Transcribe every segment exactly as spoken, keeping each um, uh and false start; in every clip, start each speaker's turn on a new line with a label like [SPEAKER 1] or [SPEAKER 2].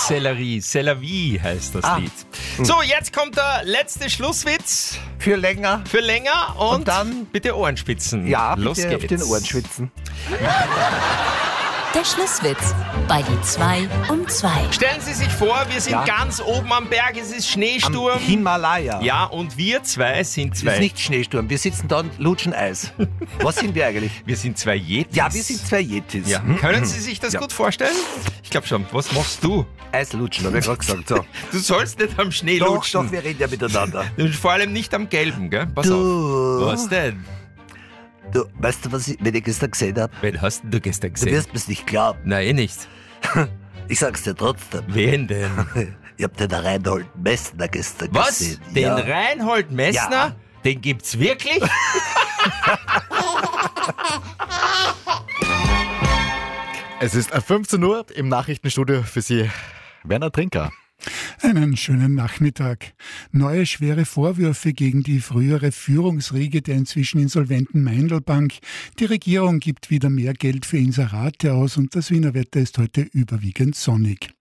[SPEAKER 1] Sellerie, Sellerie heißt das
[SPEAKER 2] Ah.
[SPEAKER 1] Lied. So, jetzt kommt der letzte Schlusswitz.
[SPEAKER 2] Für länger.
[SPEAKER 1] Für länger und,
[SPEAKER 2] Und dann-
[SPEAKER 1] bitte Ohrenspitzen.
[SPEAKER 2] Ja,
[SPEAKER 1] Los
[SPEAKER 2] bitte
[SPEAKER 1] geht's.
[SPEAKER 2] auf den Ohren schwitzen.
[SPEAKER 3] Der Schlusswitz bei die zwei um zwei.
[SPEAKER 1] Stellen Sie sich vor, wir sind
[SPEAKER 2] Ja.
[SPEAKER 1] ganz oben am Berg, es ist
[SPEAKER 2] Am
[SPEAKER 1] Schneesturm.
[SPEAKER 2] Himalaya.
[SPEAKER 1] Ja, und wir zwei sind
[SPEAKER 2] Das
[SPEAKER 1] zwei.
[SPEAKER 2] ist nicht Schneesturm. Wir sitzen da und lutschen Eis. Was sind wir eigentlich?
[SPEAKER 1] wir sind zwei Yetis.
[SPEAKER 2] Ja, wir sind zwei Yetis.
[SPEAKER 1] Ja.
[SPEAKER 2] Hm?
[SPEAKER 1] Können Sie sich das
[SPEAKER 2] Ja.
[SPEAKER 1] gut vorstellen? Ich glaube schon. Was machst du?
[SPEAKER 2] Eis lutschen, habe ich gerade gesagt. So.
[SPEAKER 1] Du sollst nicht am Schnee
[SPEAKER 2] Doch,
[SPEAKER 1] lutschen.
[SPEAKER 2] doch, wir reden ja miteinander.
[SPEAKER 1] Und vor allem nicht am Gelben, gell? Pass auf.
[SPEAKER 2] Du,
[SPEAKER 1] Was denn?
[SPEAKER 2] du, weißt du, was ich, wenn ich gestern gesehen habe?
[SPEAKER 1] Wen hast denn du gestern
[SPEAKER 2] Du
[SPEAKER 1] gesehen?
[SPEAKER 2] wirst mir's nicht glauben.
[SPEAKER 1] Nein, eh nicht.
[SPEAKER 2] Ich sag's dir trotzdem.
[SPEAKER 1] Wen denn?
[SPEAKER 2] Ich hab den Reinhold Messner gestern
[SPEAKER 1] Was?
[SPEAKER 2] gesehen.
[SPEAKER 1] Den
[SPEAKER 2] ja.
[SPEAKER 1] Reinhold Messner?
[SPEAKER 2] Ja.
[SPEAKER 1] Den gibt's wirklich?
[SPEAKER 4] Es ist fünfzehn Uhr im Nachrichtenstudio für Sie Werner Trinker.
[SPEAKER 5] Einen schönen Nachmittag. Neue schwere Vorwürfe gegen die frühere Führungsriege der inzwischen insolventen Meindl-Bank. Die Regierung gibt wieder mehr Geld für Inserate aus und das Wiener Wetter ist heute überwiegend sonnig.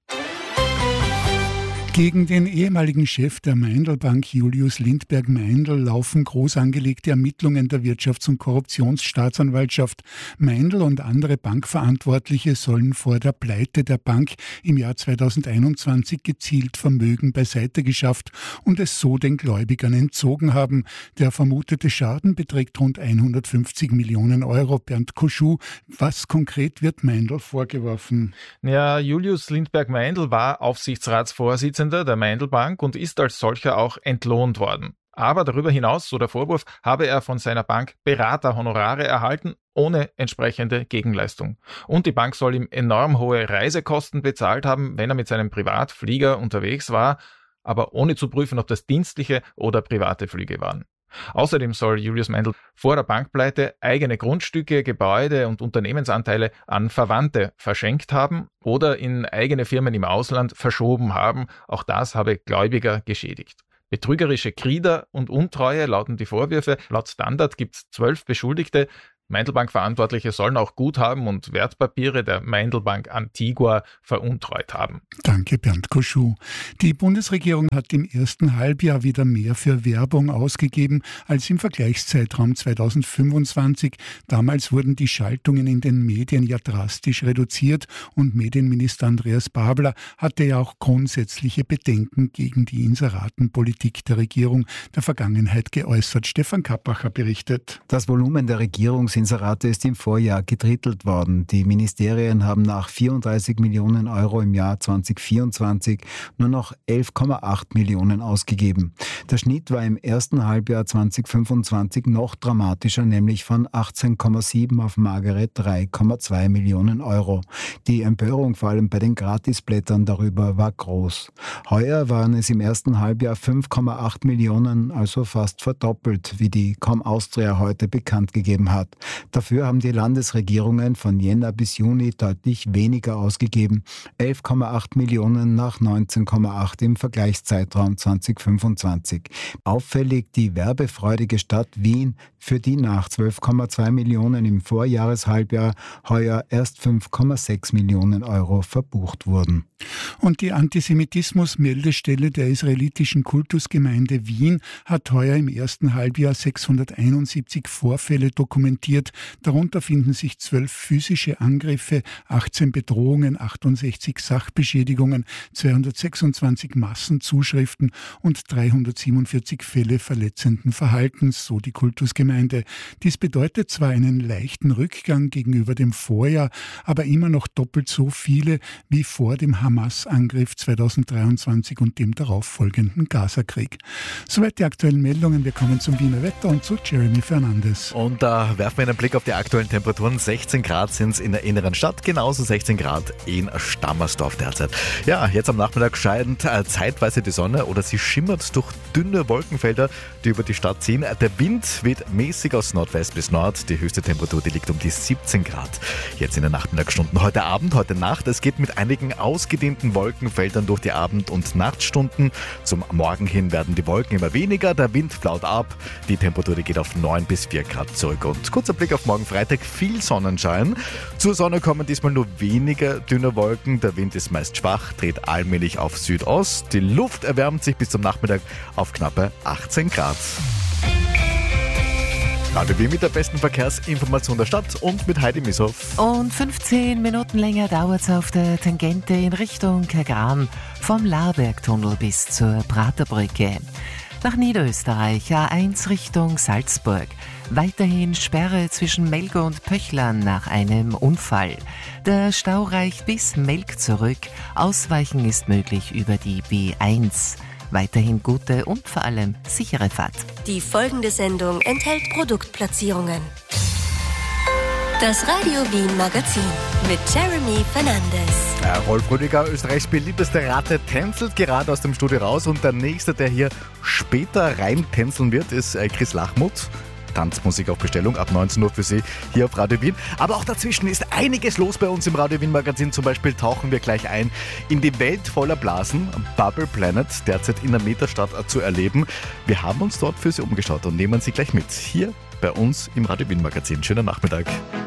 [SPEAKER 5] Gegen den ehemaligen Chef der Meindl-Bank Julius Lindberg-Meindl laufen groß angelegte Ermittlungen der Wirtschafts- und Korruptionsstaatsanwaltschaft. Meindl und andere Bankverantwortliche sollen vor der Pleite der Bank im Jahr zweitausendeinundzwanzig gezielt Vermögen beiseite geschafft und es so den Gläubigern entzogen haben. Der vermutete Schaden beträgt rund hundertfünfzig Millionen Euro. Bernd Koschuh, was konkret wird Meindl vorgeworfen?
[SPEAKER 6] Ja, Julius Lindberg-Meindl war Aufsichtsratsvorsitzender der Meindl-Bank und ist als solcher auch entlohnt worden. Aber darüber hinaus, so der Vorwurf, habe er von seiner Bank Beraterhonorare erhalten, ohne entsprechende Gegenleistung. Und die Bank soll ihm enorm hohe Reisekosten bezahlt haben, wenn er mit seinem Privatflieger unterwegs war, aber ohne zu prüfen, ob das dienstliche oder private Flüge waren. Außerdem soll Julius Meindl vor der Bankpleite eigene Grundstücke, Gebäude und Unternehmensanteile an Verwandte verschenkt haben oder in eigene Firmen im Ausland verschoben haben. Auch das habe Gläubiger geschädigt. Betrügerische Krieder und Untreue lauten die Vorwürfe. Laut Standard gibt es zwölf Beschuldigte. Meindl-Bank-Verantwortliche sollen auch Guthaben und Wertpapiere der Meindl-Bank Antigua veruntreut haben.
[SPEAKER 5] Danke, Bernd Koschuh. Die Bundesregierung hat im ersten Halbjahr wieder mehr für Werbung ausgegeben als im Vergleichszeitraum zweitausendfünfundzwanzig. Damals wurden die Schaltungen in den Medien ja drastisch reduziert und Medienminister Andreas Babler hatte ja auch grundsätzliche Bedenken gegen die Inseratenpolitik der Regierung der Vergangenheit geäußert. Stefan Kappacher berichtet.
[SPEAKER 7] Das Volumen der Regierungsinserate ist im Vorjahr gedrittelt worden. Die Ministerien haben nach vierunddreißig Millionen Euro im Jahr zweitausendvierundzwanzig nur noch elf Komma acht Millionen ausgegeben. Der Schnitt war im ersten Halbjahr zweitausendfünfundzwanzig noch dramatischer, nämlich von achtzehn Komma sieben auf magere drei Komma zwei Millionen Euro. Die Empörung vor allem bei den Gratisblättern darüber war groß. Heuer waren es im ersten Halbjahr fünf Komma acht Millionen, also fast verdoppelt, wie die Com Austria heute bekannt gegeben hat. Dafür haben die Landesregierungen von Jänner bis Juni deutlich weniger ausgegeben. elf Komma acht Millionen nach neunzehn Komma acht im Vergleichszeitraum zweitausendfünfundzwanzig. Auffällig die werbefreudige Stadt Wien, für die nach zwölf Komma zwei Millionen im Vorjahreshalbjahr heuer erst fünf Komma sechs Millionen Euro verbucht wurden.
[SPEAKER 5] Und die Antisemitismus-Meldestelle der israelitischen Kultusgemeinde Wien hat heuer im ersten Halbjahr sechshunderteinundsiebzig Vorfälle dokumentiert. Darunter finden sich zwölf physische Angriffe, achtzehn Bedrohungen, achtundsechzig Sachbeschädigungen, zweihundertsechsundzwanzig Massenzuschriften und dreihundertsiebenundvierzig Fälle verletzenden Verhaltens, so die Kultusgemeinde. Dies bedeutet zwar einen leichten Rückgang gegenüber dem Vorjahr, aber immer noch doppelt so viele wie vor dem Hamas-Angriff zweitausenddreiundzwanzig und dem darauffolgenden Gaza-Krieg. Soweit die aktuellen Meldungen. Wir kommen zum Wiener Wetter und zu Jeremy Fernandes.
[SPEAKER 4] Und da werfen wir einen Blick auf die aktuellen Temperaturen. sechzehn Grad sind es in der inneren Stadt, genauso sechzehn Grad in Stammersdorf derzeit. Ja, jetzt am Nachmittag scheint äh, zeitweise die Sonne oder sie schimmert durch dünne Wolkenfelder, die über die Stadt ziehen. Der Wind weht mäßig aus Nordwest bis Nord. Die höchste Temperatur, die liegt um die siebzehn Grad. Jetzt in den Nachmittagsstunden. Heute Abend, heute Nacht. Es geht mit einigen ausgedehnten Wolkenfeldern durch die Abend- und Nachtstunden. Zum Morgen hin werden die Wolken immer weniger. Der Wind flaut ab. Die Temperatur, die geht auf neun bis vier Grad zurück. Und kurze Kurzer Blick auf morgen Freitag, viel Sonnenschein. Zur Sonne kommen diesmal nur weniger dünne Wolken. Der Wind ist meist schwach, dreht allmählich auf Südost. Die Luft erwärmt sich bis zum Nachmittag auf knappe achtzehn Grad. Radio Wien mit der besten Verkehrsinformation der Stadt und mit Heidi Mishoff.
[SPEAKER 2] Und fünfzehn Minuten länger dauert es auf der Tangente in Richtung Kagran vom Laarbergtunnel bis zur Praterbrücke. Nach Niederösterreich A eins Richtung Salzburg. Weiterhin Sperre zwischen Melgo und Pöchlern nach einem Unfall. Der Stau reicht bis Melk zurück. Ausweichen ist möglich über die B eins. Weiterhin gute und vor allem sichere Fahrt.
[SPEAKER 3] Die folgende Sendung enthält Produktplatzierungen. Das Radio Wien Magazin mit Jeremy Fernandes.
[SPEAKER 4] Ja, Rolf Rüdiger, Österreichs beliebteste Ratte, tänzelt gerade aus dem Studio raus. Und der nächste, der hier später rein tänzeln wird, ist Chris Lachmuth. Tanzmusik auf Bestellung ab neunzehn Uhr für Sie hier auf Radio Wien. Aber auch dazwischen ist einiges los bei uns im Radio Wien Magazin. Zum Beispiel tauchen wir gleich ein in die Welt voller Blasen. Bubble Planet, derzeit in der Metastadt zu erleben. Wir haben uns dort für Sie umgeschaut und nehmen Sie gleich mit hier bei uns im Radio Wien Magazin. Schönen Nachmittag.